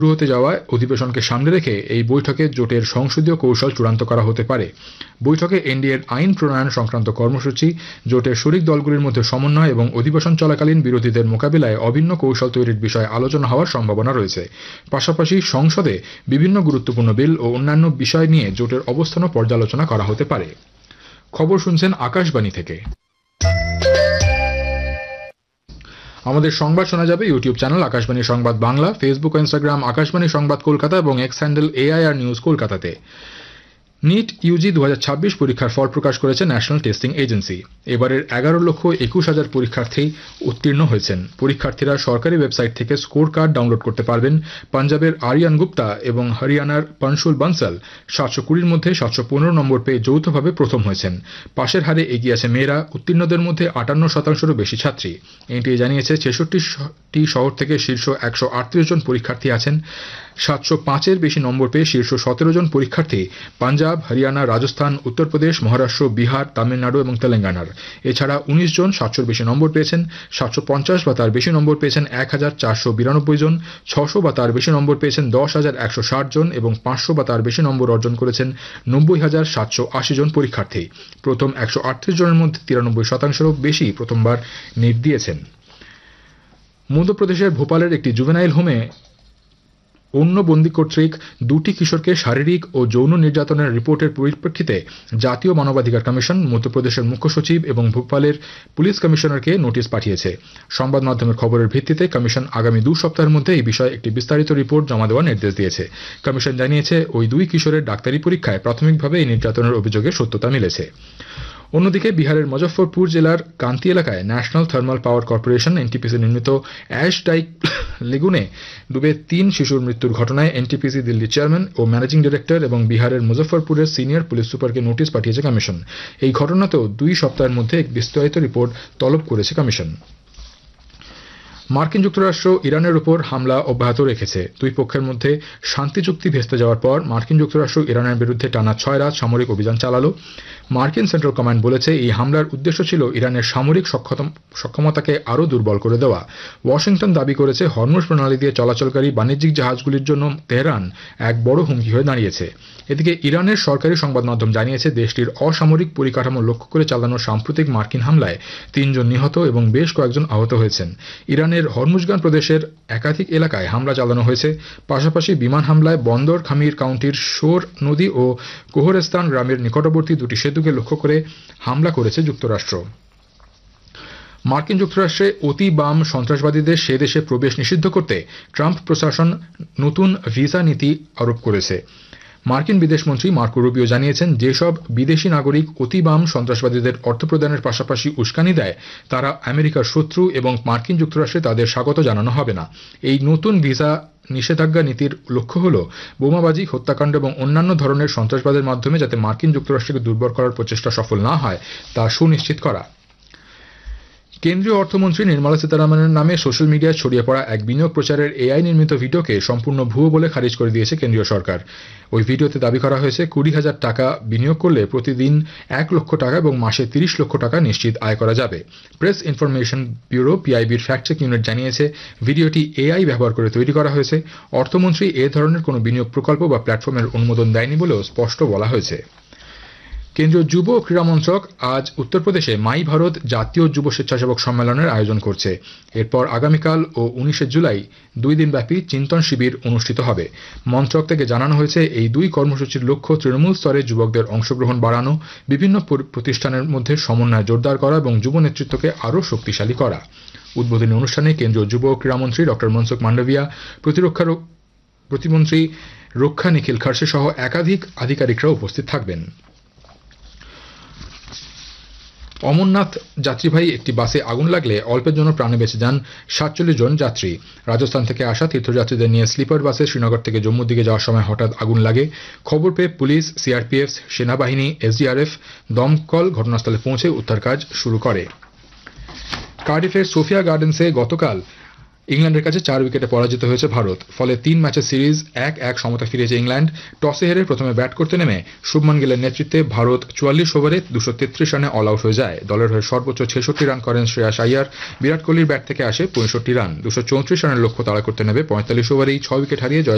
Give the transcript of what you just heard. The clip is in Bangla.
শুরু হতে যাওয়া অধিবেশনকে সামনে রেখে এই বৈঠকে জোটের সংসদীয় কৌশল চূড়ান্ত করা হতে পারে। বৈঠকে এনডিএর আইন প্রণয়ন সংক্রান্ত কর্মসূচি, জোটের শরিক দলগুলির মধ্যে সমন্বয় এবং অধিবেশন চলাকালীন বিরোধীদের মোকাবিলায় অভিন্ন কৌশল তৈরির বিষয়ে আলোচনা হওয়ার সম্ভাবনা রয়েছে। পাশাপাশি সংসদে বিভিন্ন গুরুত্বপূর্ণ বিল ও অন্যান্য বিষয় নিয়ে জোটের অবস্থানও পর্যালোচনা করা হতে পারে। খবর শুনছেন আকাশবাণী থেকে। আমাদের সংবাদ শোনা যাবে ইউটিউব চ্যানেল আকাশবাণী সংবাদ বাংলা, ফেসবুক ও ইনস্টাগ্রাম আকাশবাণী সংবাদ কলকাতা এবং এক্স হ্যান্ডেল AIR নিউজ কলকাতাতে। নিট ইউজি 2026 পরীক্ষার ফল প্রকাশ করেছে ন্যাশনাল টেস্টিং এজেন্সি। এবারের 11,21,000 পরীক্ষার্থী উত্তীর্ণ হয়েছেন। পরীক্ষার্থীরা সরকারি ওয়েবসাইট থেকে স্কোর কার্ড ডাউনলোড করতে পারবেন। পাঞ্জাবের আরিয়ান গুপ্তা এবং হরিয়ানার পনশুল বানসাল 720-র মধ্যে 715 নম্বর পেয়ে যৌথভাবে প্রথম হয়েছেন। পাশের হারে এগিয়ে আছে মেয়েরা। উত্তীর্ণদের মধ্যে 58%-রও বেশি ছাত্রী। এনটিএ জানিয়েছে 66টি শহর থেকে শীর্ষ 138 জন পরীক্ষার্থী আছেন। 705-এর বেশি নম্বর পেয়ে শীর্ষ 17 জন পরীক্ষার্থী পাঞ্জাব, হরিয়ানা, রাজস্থান, উত্তরপ্রদেশ, মহারাষ্ট্র, বিহার, তামিলনাড়ু এবং তেলেঙ্গানার। এছাড়া 19 জন 700-র বেশি নম্বর পেয়েছেন। 750 বা তার বেশি নম্বর পেয়েছেন 1492 জন। 600 বা তার বেশি নম্বর পেয়েছেন 10,160 জন এবং 500 বা তার বেশি নম্বর অর্জন করেছেন 90,780 জন পরীক্ষার্থী। প্রথম 138 জনের মধ্যে 93%-রও বেশি প্রথমবার নিট দিয়েছেন। মধ্যপ্রদেশের ভোপালের একটি জুভেনাইল হোমে অন্য বন্দী কর্তৃক 2টি কিশোরকে শারীরিক ও যৌন নির্যাতনের রিপোর্টের পরিপ্রেক্ষিতে জাতীয় মানবাধিকার কমিশন মধ্যপ্রদেশের মুখ্য সচিব এবং ভোপালের পুলিশ কমিশনারকে নোটিশ পাঠিয়েছে। সংবাদ মাধ্যমের খবরের ভিত্তিতে কমিশন আগামী 2 সপ্তাহের মধ্যে এই বিষয়ে একটি বিস্তারিত রিপোর্ট জমা দেওয়ার নির্দেশ দিয়েছে। কমিশন জানিয়েছে ওই 2 কিশোরের ডাক্তারি পরীক্ষায় প্রাথমিকভাবে এই নির্যাতনের অভিযোগের সত্যতা মিলেছে। অন্যদিকে বিহারের মুজফ্ফরপুর জেলার কান্তি এলাকায় national thermal power corporation NTPC নির্মিত অ্যাশ ডাইক লেগুনে ডুবে 3 শিশুর মৃত্যুর ঘটনায় এনটিপিসি দিল্লির চেয়ারম্যান ও ম্যানেজিং ডিরেক্টর এবং বিহারের মুজফ্ফরপুরের সিনিয়র পুলিশ সুপারকে নোটিশ পাঠিয়েছে কমিশন। এই ঘটনাতেও 2 সপ্তাহের মধ্যে এক বিস্তারিত রিপোর্ট তলব করেছে কমিশন। মার্কিন যুক্তরাষ্ট্র ইরানের উপর হামলা অব্যাহত রেখেছে। 2 পক্ষের মধ্যে শান্তি চুক্তি ভেস্তে যাওয়ার পর মার্কিন যুক্তরাষ্ট্র ইরানের বিরুদ্ধে টানা 6 রাত সামরিক অভিযান চালালো। মার্কিন সেন্ট্রাল কমান্ড বলেছে এই হামলার উদ্দেশ্য ছিল ইরানের সামরিক সক্ষমতাকে আরও দুর্বল করে দেওয়া। ওয়াশিংটন দাবি করেছে হরমুজ প্রণালী দিয়ে চলাচলকারী বাণিজ্যিক জাহাজগুলির জন্য তেহরান এক বড় হুমকি হয়ে দাঁড়িয়েছে। এদিকে ইরানের সরকারি সংবাদ মাধ্যম জানিয়েছে দেশটির অসামরিক পরিকাঠামো লক্ষ্য করে চালানো সাম্প্রতিক মার্কিন হামলায় 3 জন নিহত এবং বেশ কয়েকজন আহত হয়েছেন। ইরানের হরমুজগান প্রদেশের একাধিক এলাকায় হামলা চালানো হয়েছে। পাশাপাশি বিমান হামলায় বন্দর খামির কাউন্টির শোর নদী ও কোহরেস্তান গ্রামের নিকটবর্তী 2টি সেতুকে লক্ষ্য করে হামলা করেছে যুক্তরাষ্ট্র। মার্কিন যুক্তরাষ্ট্রে অতি বাম সন্ত্রাসবাদীদের সে দেশে প্রবেশ নিষিদ্ধ করতে ট্রাম্প প্রশাসন নতুন ভিসা নীতি আরোপ করেছে। মার্কিন বিদেশমন্ত্রী মার্কো রুবিও জানিয়েছেন যেসব বিদেশি নাগরিক অতি বাম সন্ত্রাসবাদীদের অর্থ প্রদানের পাশাপাশি উস্কানি দেয় তারা আমেরিকার শত্রু এবং মার্কিন যুক্তরাষ্ট্রে তাদের স্বাগত জানানো হবে না। এই নতুন ভিসা নিষেধাজ্ঞা নীতির লক্ষ্য হল বোমাবাজি, হত্যাকাণ্ড এবং অন্যান্য ধরনের সন্ত্রাসবাদের মাধ্যমে যাতে মার্কিন যুক্তরাষ্ট্রকে দুর্বল করার প্রচেষ্টা সফল না হয় তা সুনিশ্চিত করা। কেন্দ্রীয় অর্থমন্ত্রী নির্মলা সীতারামনের নামে সোশ্যাল মিডিয়ায় ছড়িয়ে পড়া এক বিনিয়োগ প্রচারের AI নির্মিত ভিডিওকে সম্পূর্ণ ভুয়ো বলে খারিজ করে দিয়েছে কেন্দ্রীয় সরকার। ওই ভিডিওতে দাবি করা হয়েছে 20,000 টাকা বিনিয়োগ করলে প্রতিদিন 1 লক্ষ টাকা এবং মাসে 30 লক্ষ টাকা নিশ্চিত আয় করা যাবে। Press information bureau PIBর fact check unit জানিয়েছে ভিডিওটি AI ব্যবহার করে তৈরি করা হয়েছে। অর্থমন্ত্রী এ ধরনের কোনো বিনিয়োগ প্রকল্প বা প্ল্যাটফর্মের অনুমোদন দেয়নি বলেও স্পষ্ট বলা হয়েছে। কেন্দ্রীয় যুব ও ক্রীড়া মন্ত্রক আজ উত্তরপ্রদেশে মাই ভারত জাতীয় যুব স্বেচ্ছাসেবক সম্মেলনের আয়োজন করছে। এরপর আগামীকাল ও 19শে জুলাই 2 দিনব্যাপী চিন্তন শিবির অনুষ্ঠিত হবে। মন্ত্রক থেকে জানানো হয়েছে এই 2 কর্মসূচির লক্ষ্য তৃণমূল স্তরে যুবকদের অংশগ্রহণ বাড়ানো, বিভিন্ন প্রতিষ্ঠানের মধ্যে সমন্বয় জোরদার করা এবং যুব নেতৃত্বকে আরও শক্তিশালী করা। উদ্বোধনী অনুষ্ঠানে কেন্দ্রীয় যুব ও ক্রীড়ামন্ত্রী ডক্টর মনসুখ মান্ডভিয়া, প্রতিমন্ত্রী রক্ষা নিখিল খড়সে সহ একাধিক আধিকারিকরা উপস্থিত থাকবেন। অমরনাথ যাত্রীবাহী একটি বাসে আগুন লাগলে অল্পের জন্য প্রাণে বেঁচে যান 47 জন যাত্রী। রাজস্থান থেকে আসা তীর্থযাত্রীদের নিয়ে স্লিপার বাসে শ্রীনগর থেকে জম্মুর দিকে যাওয়ার সময় হঠাৎ আগুন লাগে। খবর পেয়ে পুলিশ, CRPF, সেনাবাহিনী, SDRF, দমকল ঘটনাস্থলে পৌঁছে উদ্ধার কাজ শুরু করে। কার্ডিফের সোফিয়া গার্ডেন্সে গতকাল ইংল্যান্ডের কাছে 4 উইকেটে পরাজিত হয়েছে ভারত। ফলে 3 ম্যাচের সিরিজ 1-1 সমতা ফিরেছে ইংল্যান্ড। টসে হেরে প্রথমে ব্যাট করতে নেমে শুভমান গিলের নেতৃত্বে ভারত 44 ওভারে 233 রানে অল আউট হয়ে যায়। দলের হয়ে সর্বোচ্চ 66 রান করেন শ্রেয়াস আইয়ার। বিরাট কোহলির ব্যাট থেকে আসে 65 রান। 234 রানের লক্ষ্য তাড়া করতে নেমে 45 ওভারেই 6 উইকেট হারিয়ে জয়